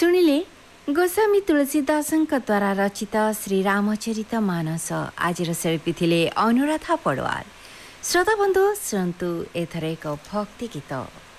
ଶୁଣିଲେ ଗୋସ୍ୱାମୀ ତୁଳସୀଦାସଙ୍କ ଦ୍ୱାରା ରଚିତ ଶ୍ରୀରାମଚରିତ ମାନସ। ଆଜିର ଶିଳ୍ପୀ ଥିଲେ ଅନୁରାଧା ପଡ଼ୱାଲ। ଶ୍ରୋତା ବନ୍ଧୁ ଶୁଣନ୍ତୁ ଏଥର ଏକ ଭକ୍ତି ଗୀତ।